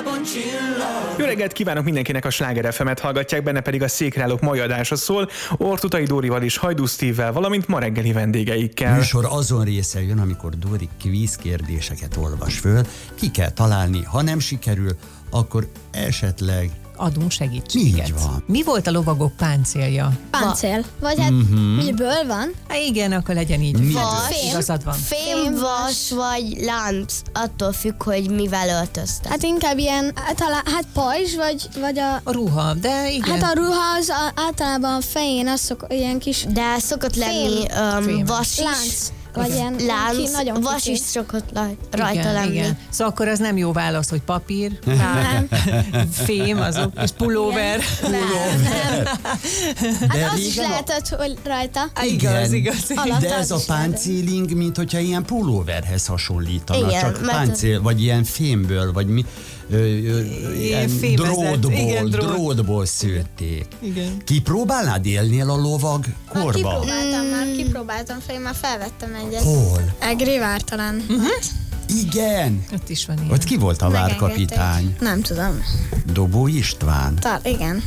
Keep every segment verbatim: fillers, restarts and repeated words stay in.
Jó reggelt kívánok mindenkinek, a Sláger ef emet hallgatják, benne pedig a Székreállók mai adása szól, Ortutai Dórival és Hajdú Steve-vel, valamint ma reggeli vendégeikkel. Műsor azon része jön, amikor Dóri kvíz kérdéseket olvas föl, ki kell találni, ha nem sikerül, akkor esetleg adunk segítséget. Így van. Mi volt a lovagok páncélja? Páncél. Vagy hát uh-huh. miből van? Há, igen, akkor legyen így. Vas, igazad van. Fémvas vagy lánc, attól függ, hogy mivel öltöztek. Hát inkább ilyen, talán, hát pajzs, vagy, vagy a... A ruha, de igen. Hát a ruha az a, általában a fején, az szok, ilyen kis... De szokott lenni um, vas is. Lánc. Vagy ilyen lánc, ki, nagyon vas is szokott rajta igen, lenni. Igen. Szóval akkor az nem jó válasz, hogy papír, nem. fém, azok, és pulóver. Nem, nem. Hát az is lehetett, hogy rajta. Igaz, igaz. De ez a páncéling, mint hogyha ilyen pulóverhez hasonlítana, igen, csak páncél, vagy ilyen fémből, vagy mi... Ö, ö, ilyen drótból, igen, drót. drótból szőtték. Igen. Kipróbálnád, élnél a lovag korba? Már kipróbáltam, mm. már kipróbáltam fel, én már felvettem egyet. Hol? Egrivár talán. Uh-huh. Igen. Ott is van ilyen. Ott ki volt a várkapitány? Nem tudom. Dobó István? Tal, igen.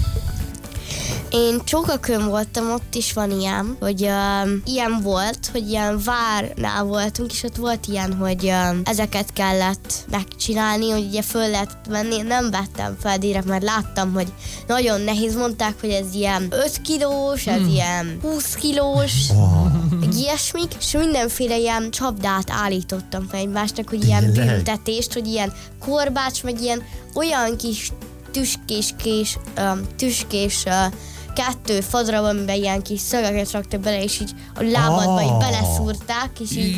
Én Csókakön voltam, ott is van ilyen, hogy uh, ilyen volt, hogy ilyen várnál voltunk, és ott volt ilyen, hogy uh, ezeket kellett megcsinálni, hogy ugye föl lehetett venni. Én nem vettem fel direkt, mert láttam, hogy nagyon nehéz. Mondták, hogy ez ilyen öt kilós, ez hmm. ilyen húsz kilós, oh. ilyesmik, és mindenféle ilyen csapdát állítottam fel egymásnak, hogy ilyen büntetést, hogy ilyen korbács, meg ilyen olyan kis tüskés, kés, um, tüskés uh, kettő fadra, amiben ilyen kis szögeket raktak bele, és így a lábadba oh. így beleszúrták, és így,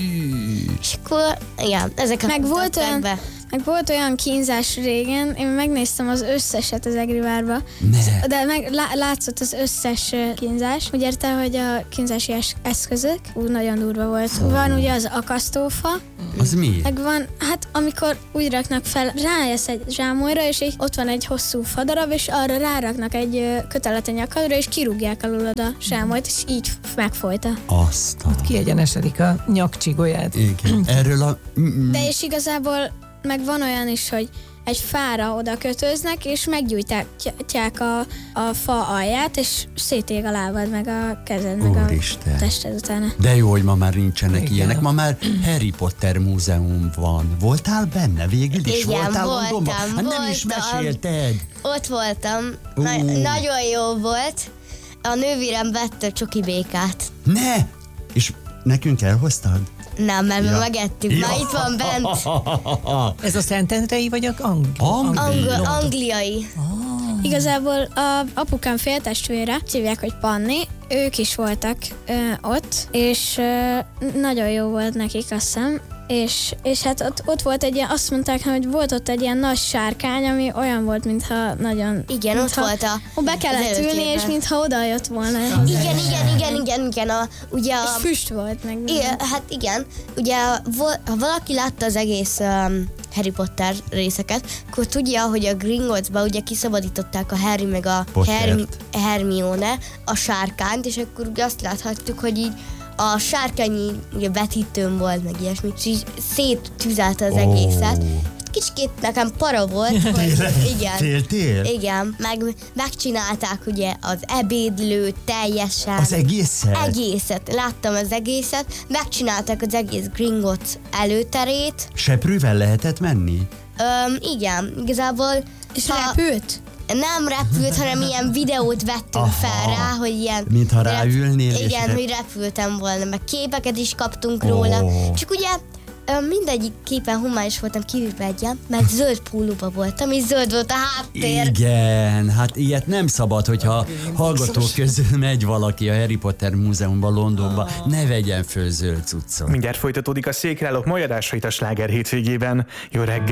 és akkor, igen, ezeket meg volt olyan, be. Meg volt olyan kínzás régen, én megnéztem az összeset az Egrivárba, ne. de meg lá, látszott az összes kínzás. Úgy érte, hogy a kínzási eszközök úgy nagyon durva volt. Oh. Van ugye az akasztófa. Az mi? Meg van, hát amikor úgy raknak fel, rájössz egy zsámolyra, és így ott van egy hosszú fadarab, és arra ráraknak egy kötelet a nyakadra, és kirúgják alulad a zsámolyt, és így megfojta. Aztán. Ott kiegyenesedik a nyakcsigóját. Igen. Erről a... De és igazából meg van olyan is, hogy egy fára oda kötöznek, és meggyújtják a, a fa alját, és szétég a lábad, meg a kezed, meg Úristen. A tested utána. De jó, hogy ma már nincsenek igen. ilyenek. Ma már Mm. Harry Potter múzeum van. Voltál benne végül is? Igen, voltál voltam, Londonban? Hát nem voltam. is mesélted. Ott voltam, Uh. Na- nagyon jó volt. A nővérem vette a csoki békát. Ne! És nekünk elhoztad? Nem, mert Ja. mi megettük, Ja. már itt van bent. Ez a Szentendrei vagy a angli? Angli- Angol, angliai. Igazából a apukám féltestvére, hívják, hogy Panni, ők is voltak ö, ott, és ö, nagyon jó volt nekik, azt hiszem. És, és hát ott, ott volt egy ilyen, azt mondták, hogy volt ott egy ilyen nagy sárkány, ami olyan volt, mintha nagyon... Igen, mintha, ott volt a... Ó, be kellett ülni, és mintha oda jött volna. Igen, igen, igen, igen, igen, a, ugye a... És füst volt meg. Igen, hát igen, ugye ha valaki látta az egész um, Harry Potter részeket, akkor tudja, hogy a Gringottsba ugye kiszabadították a Harry meg a Herm- Hermione a sárkányt, és akkor ugye azt láthattuk, hogy így a sárkányi ugye vetítőn volt, meg ilyesmi, és így széttüzelte az oh. egészet. Kicsit nekem para volt, hogy igen. Féltél? Igen, meg megcsinálták ugye az ebédlőt teljesen. Az egészet? Egészet. Láttam az egészet. Megcsinálták az egész Gringotts előterét. Seprűvel lehetett menni? Öm, igen, igazából... És ha repült? Nem repült, hanem ilyen videót vettünk Aha. fel rá, hogy ilyen... Mintha ráülnél és Igen, rep- hogy repültem volna, meg képeket is kaptunk róla. Oh. Csak ugye mindegyik képen homályos voltam, kivéve egyen, mert zöld pólóba voltam, és zöld volt a háttér. Igen, hát ilyet nem szabad, hogyha hallgatók közül megy valaki a Harry Potter múzeumba Londonba, ne vegyen föl zöld cuccot. Mindjárt folytatódik a Székreállók mai adásait a Sláger hétvégében. Jó reggel!